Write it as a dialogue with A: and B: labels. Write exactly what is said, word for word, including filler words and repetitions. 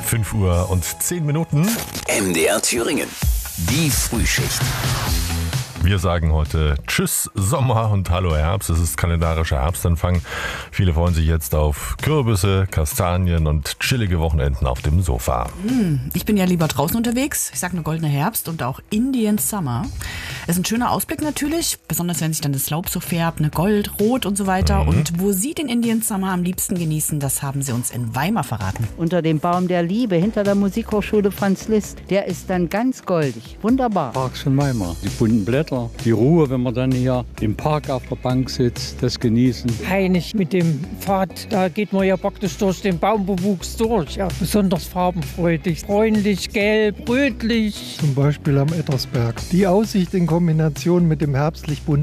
A: fünf Uhr und zehn Minuten.
B: M D R Thüringen. Die Frühschicht.
A: Wir sagen heute Tschüss Sommer und Hallo Herbst. Es ist kalendarischer Herbstanfang. Viele freuen sich jetzt auf Kürbisse, Kastanien und chillige Wochenenden auf dem Sofa.
C: Ich bin ja lieber draußen unterwegs. Ich sage eine goldene Herbst und auch Indian Summer. Es ist ein schöner Ausblick natürlich, besonders wenn sich dann das Laub so färbt, ne Gold, Rot und so weiter. Mhm. Und wo Sie den Indian Summer am liebsten genießen, das haben Sie uns in Weimar verraten.
D: Unter dem Baum der Liebe, hinter der Musikhochschule Franz Liszt. Der ist dann ganz goldig. Wunderbar.
E: Parks von Weimar. Die bunten Blätter, die Ruhe, wenn man dann hier im Park auf der Bank sitzt, das Genießen.
F: Heinig mit dem Pfad, da geht man ja praktisch durch den Baumbewuchs durch. Ja, besonders farbenfreudig, bräunlich, gelb, rötlich.
G: Zum Beispiel am Ettersberg. Die Aussicht in Kombination mit dem herbstlich bunten